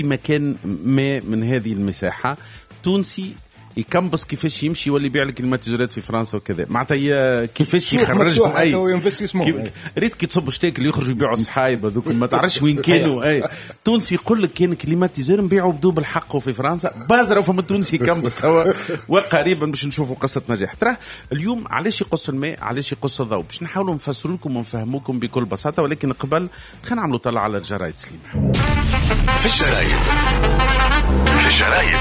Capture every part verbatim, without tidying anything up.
مكان ما من هذه المساحة تونسي يكمبس كيفاش يمشي يولي يبيع لك الماتيزورات في فرنسا وكذا معناتها كيفاش يخرجوا اي كي... ريت كي تصب شتاكل يخرجوا يبيعوا الصحايب هذوك ما تعرفش وين كانوا اي تونسي يقول لك كان كليماتيزور نبيعوا بدو بالحق في فرنسا بازروا فما تونسي يكمبس توا وقريبا باش نشوفوا قصه نجاح. ترى اليوم علاش يقص الماء علاش يقص الضوء باش نحاولوا نفسروا لكم ونفهموكم بكل بساطه ولكن قبل خلينا نعملوا طلع على الجرايد سليمه في الجرايد في الجرايد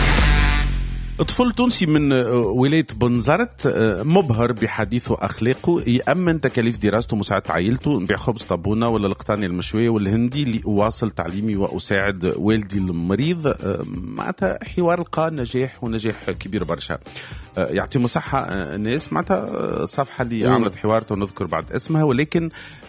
طفل تونسي من ولاية بنزرت مبهر بحديثه أخلاقه يأمن تكاليف دراسته ومساعدة عائلته نبيع خبز طابونة ولا القطانية المشوية والهندي لأواصل تعليمي وأساعد والدي المريض. معناتها حوار لقى نجاح ونجاح كبير برشا. يعطيهم صحة الناس معناتها الصفحة اللي عملت حوارته ونذكر بعد اسمها ولكن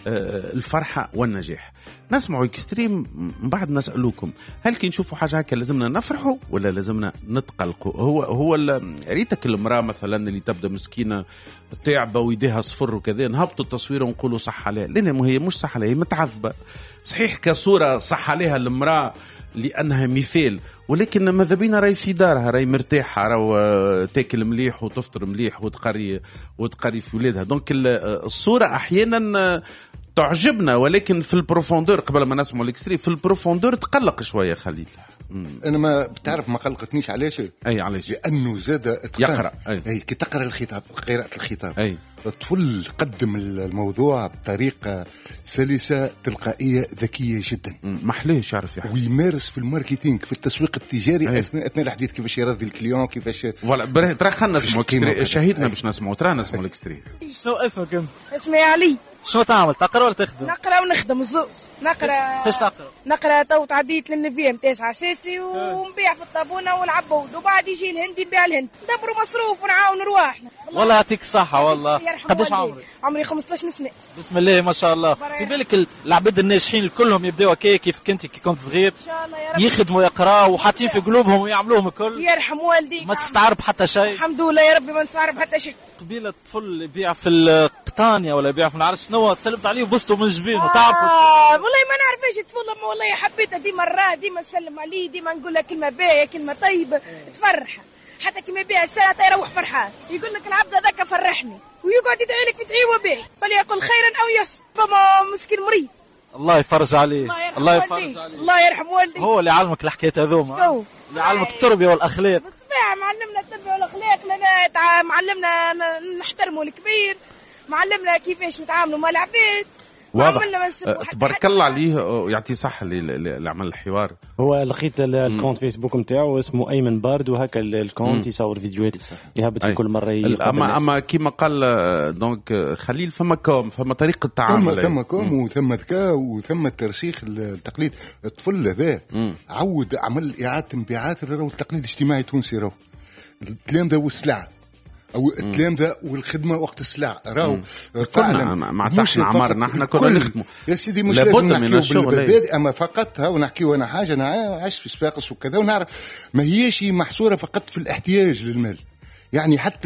الفرحة والنجاح. نسمعوا اكستريم من بعد نسألوكم هل كي نشوفوا حاجة هكا لازمنا نفرحوا ولا لازمنا نتقلقوا؟ هو هو ريتك المرأة مثلا اللي تبدأ مسكينة تعبة ويديها صفر وكذا نهبطوا التصوير ونقولوا صح عليها، لأن هي مش صح عليها، هي متعذبة صحيح كصورة صح عليها المرأة لأنها مثال ولكن ماذا بينا راي في دارها راي مرتاحة راي تاكل مليح وتفطر مليح وتقري وتقري في ولادها. دونك الصورة أحيانا تعجبنا ولكن في البروفوندور قبل ما نسمع الاكستري في البروفوندور تقلق شويه خليل. مم. انا ما بتعرف ما قلقتنيش علاش اي علاش لانه زاد يقرا اي, أي كي تقرا الخطاب قراءه الخطاب اي الطفل قدم الموضوع بطريقه سلسه تلقائيه ذكيه جدا محليش يعرف يحكي ويمارس في الماركتينج في التسويق التجاري أي. اثناء اثناء الحديث كيفاش يرضي الكليون كيفاش فوالا ترى خلينا نسمعوا شهيدنا باش نسمعوا ترى نسمعوا الاكستري. شنو اسمك؟ اسمي علي. شو تعمل تقرا ولا تخدم؟ نقرا ونخدم الزوز. نقرا فاش تقرا؟ نقرا تو تعديت للنفيم تاسعة اساسي ونبيع في الطابونه والعبود وبعد يجي الهندي نبيع الهند ندبروا مصروف ونعاون رواحنا. والله يعطيك الصحه والله. قداش عمرك؟ عمري خمسطاش سنه. بسم الله ما شاء الله. في بالك العباد الناجحين كلهم يبداوا هكا كيف كنت كي كنت صغير يخدموا يقراوا وحاطين في قلوبهم ويعملوهم الكل. يرحم والديك ما تستعرب حتى شيء. الحمد لله يا ربي ما نستعرب حتى شيء. قبيله الطفل يبيع في القطانيه ولا يبيع في نعرف شنو سلمت عليه وبسطوا من جبينه آه تعرفوا والله ما نعرفش الطفل ما والله حبيته ديما نراه ديما نسلم عليه ديما نقول له كلمه باهيه كلمه طيبه تفرح حتى كي ما يبيع السنه يروح فرحان يقول لك العبد هذاك فرحني ويقعد يدعي لك في دعوه باهي فليقل خيرا او يصمت فما مسكين مريض. الله يفرج عليه الله يفرج عليه الله يرحم والديه. هو اللي علمك الحكايات هذوما اللي علمك التربيه والاخلاق بالطبيعه معلمنا التربيه والاخلاق لنا معلمنا نحترموا الكبير معلمنا كيفاش نتعاملوا مع العباد واضح. تبارك الله عليه يعطي صح اللي عمل الحوار. هو لقيت الكونت فيسبوك نتاعو اسمه ايمن بارد وهكا الكونت يصور فيديوهات يهبط في كل مره اما اما كيما قال دونك خليل فما كوم فما طريقه تعامل ثم كوم وثم ذكاء وثم ترسيخ التقليد. الطفل هذا عود عمل اعاده انبعاث التقليد الاجتماعي التونسي راهو الكلام ده والسلعه او الكلام ده والخدمه وقت السلع راهو فعلا مع تحنا عمرنا احنا كنا نخدموا يا سيدي مش لازم نحكيو بالبادئ اما فقط ها ونحكيو انا حاجه انا عايش في صفاقس وكذا ونعرف ما هيش محصوره فقط في الاحتياج للمال يعني حتى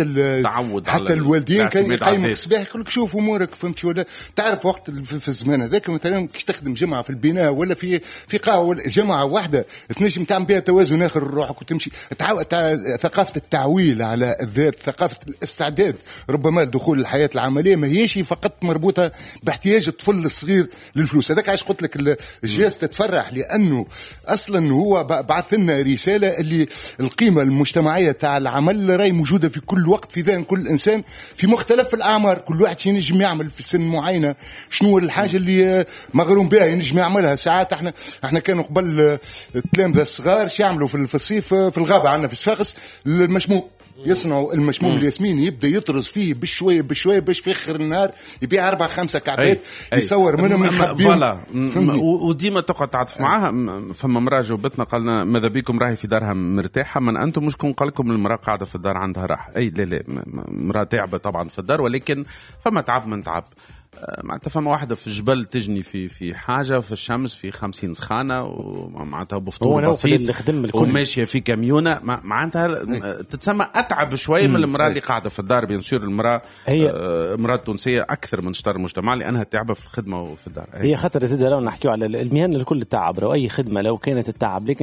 حتى الوالدين كانوا يقيموا الصباح يقول لك شوف امورك فهمتي ولا تعرف وقت في الزمان هذاك مثلا كي تخدم جمعه في البناء ولا في في قهوه جمعه واحده تنجم تعمل بها توازن اخر لروحك وتمشي تعاود ثقافه التعويل على الذات ثقافه الاستعداد ربما لدخول الحياه العمليه ما هيش فقط مربوطه باحتياج الطفل الصغير للفلوس. هذاك عايش قلت لك الجهاز تتفرح لانه اصلا هو بعث لنا رساله اللي القيمه المجتمعيه تاع العمل راهي موجوده في كل وقت في ذهن كل إنسان في مختلف الأعمار. كل واحد ينجم يعمل في سن معينة شنو الحاجة اللي مغروم بها ينجم يعملها. ساعات احنا احنا كانوا قبل التلامذة الصغار شو يعملوا في الصيف في الغابة عندنا في صفاقس المشموم يصنعوا المشموم الياسمين يبدا يطرز فيه بشويه بشويه باش في اخر النهار يبيع اربع خمسه كعبات يصور منهم يخبيهم. وديما تقعد تعاطف معاها. فما مراه جاوبتنا قالنا ماذا بيكم راهي في دارها مرتاحه من انتم مش كون قال لكم المراه قاعده في الدار عندها راحه. اي لا لا مراه تعبه طبعا في الدار ولكن فما تعب من تعب. معناتها فما واحدة في الجبل تجني في في حاجة في الشمس في خمسين سخانة ومعناتها بفطور بسيط وماشية في كاميونة معناتها تتسمى أتعب شوية من المرأة اللي قاعدة في الدار. بينصير المرأة هي المرأة التونسية أكثر من شطر المجتمع لأنها تعبة في الخدمة وفي الدار. هي خطر زيادة لو نحكيو على المهن الكل التعب أو أي خدمة لو كانت التعب لكن